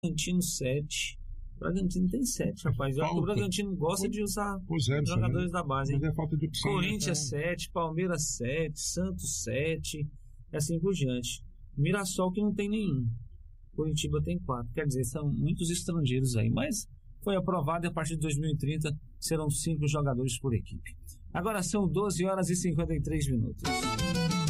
Bragantino 7. O Bragantino tem 7, rapaz. O Bragantino gosta de usar jogadores da base. Mas é falta de opção. Corinthians 7, Palmeiras 7, Santos 7, e assim por diante. Mirassol que não tem nenhum. Curitiba tem 4. Quer dizer, são muitos estrangeiros aí. Mas foi aprovado e a partir de 2030 serão 5 jogadores por equipe. Agora são 12 horas e 53 minutos.